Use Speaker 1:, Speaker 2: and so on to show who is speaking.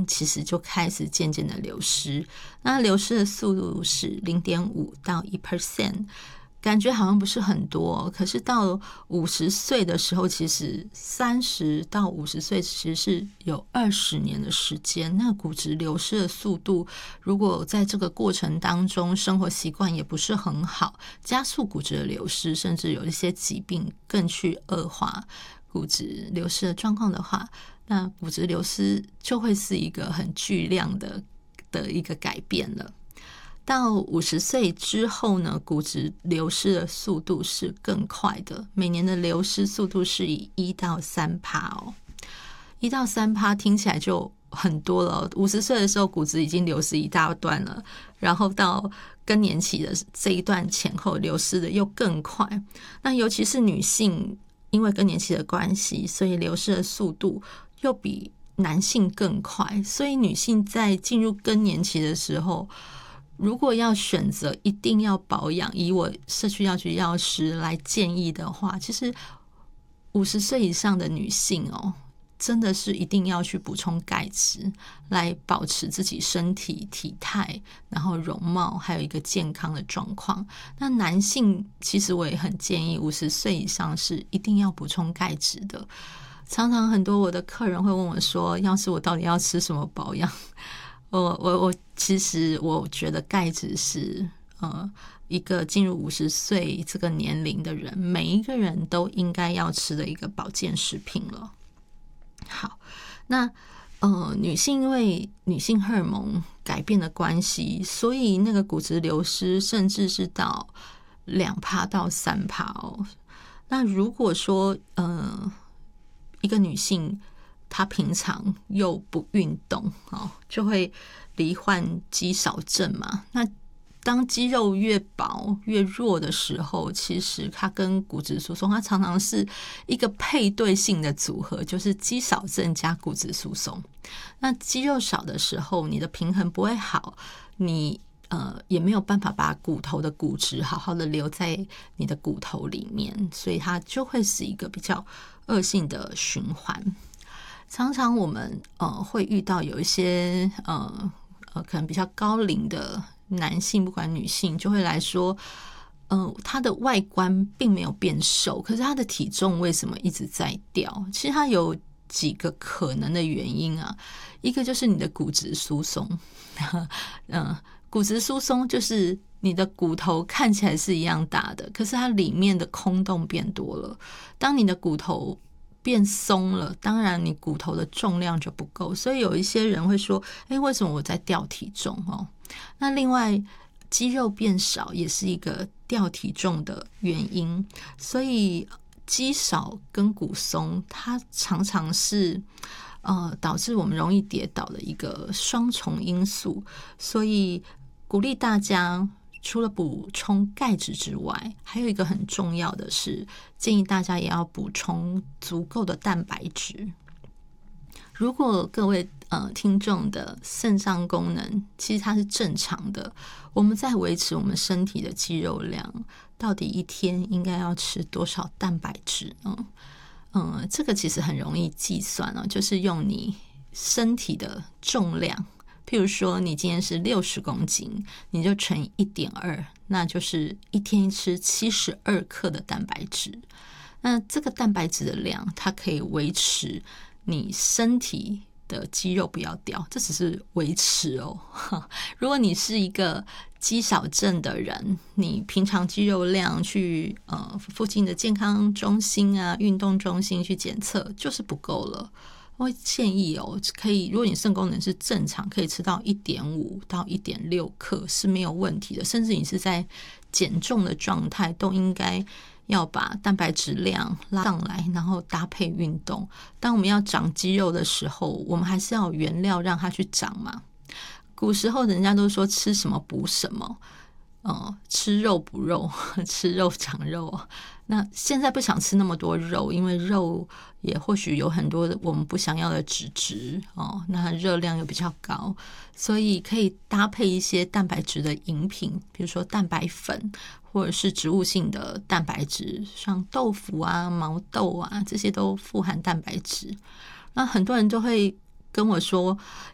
Speaker 1: 其实就开始渐渐的流失，那流失的速度是 0.5 到 1%，感觉好像不是很多，可是到50岁的时候，其实30到50岁其实是有20年的时间。那骨质流失的速度，如果在这个过程当中生活习惯也不是很好，加速骨质的流失，甚至有一些疾病更去恶化骨质流失的状况的话，那骨质流失就会是一个很巨量的一个改变了。到50岁之后呢，骨质流失的速度是更快的，每年的流失速度是以1到3%哦。1到3%听起来就很多了，50岁的时候骨质已经流失一大段了，然后到更年期的这一段前后流失的又更快。那尤其是女性，因为更年期的关系，所以流失的速度又比男性更快，所以女性在进入更年期的时候，如果要选择一定要保养，以我社区药局药师来建议的话，其实50岁以上的女性真的是一定要去补充钙质，来保持自己身体体态，然后容貌还有一个健康的状况。那男性其实我也很建议50岁以上是一定要补充钙质的。常常很多我的客人会问我说，要是我到底要吃什么保养？其实我觉得钙质是一个进入50岁这个年龄的人，每一个人都应该要吃的一个保健食品了。好，那女性因为女性荷尔蒙改变的关系，所以那个骨质流失甚至是到2%到3%哦。那如果说一个女性她平常又不运动就会罹患肌少症嘛。那当肌肉越薄越弱的时候，其实它跟骨质疏松它常常是一个配对性的组合，就是肌少症加骨质疏松。那肌肉少的时候，你的平衡不会好，你也没有办法把骨头的骨质好好的留在你的骨头里面，所以它就会是一个比较恶性的循环。常常我们会遇到有一些可能比较高龄的男性，不管女性，就会来说他的外观并没有变瘦，可是他的体重为什么一直在掉？其实他有几个可能的原因啊。一个就是你的骨质疏松骨质疏松就是你的骨头看起来是一样大的，可是它里面的空洞变多了。当你的骨头变松了，当然你骨头的重量就不够，所以有一些人会说为什么我在掉体重那另外肌肉变少也是一个掉体重的原因，所以肌少跟骨松它常常是导致我们容易跌倒的一个双重因素。所以鼓励大家除了补充钙质之外，还有一个很重要的是建议大家也要补充足够的蛋白质。如果各位听众的肾脏功能其实它是正常的，我们在维持我们身体的肌肉量，到底一天应该要吃多少蛋白质呢？这个其实很容易计算就是用你身体的重量，譬如说你今天是60公斤，你就乘以 1.2， 那就是一天吃72克的蛋白质。那这个蛋白质的量它可以维持你身体的肌肉不要掉，这只是维持如果你是一个肌少症的人，你平常肌肉量去附近的健康中心啊、运动中心去检测就是不够了。我会建议可以，如果你肾功能是正常，可以吃到 1.5 到 1.6 克是没有问题的，甚至你是在减重的状态都应该要把蛋白质量拉上来，然后搭配运动。当我们要长肌肉的时候，我们还是要有原料让它去长嘛。古时候人家都说吃什么补什么，吃肉补肉，吃肉长肉。那现在不想吃那么多肉，因为肉也或许有很多我们不想要的脂质那热量又比较高，所以可以搭配一些蛋白质的饮品，比如说蛋白粉或者是植物性的蛋白质，像豆腐啊、毛豆啊，这些都富含蛋白质。那很多人都会跟我说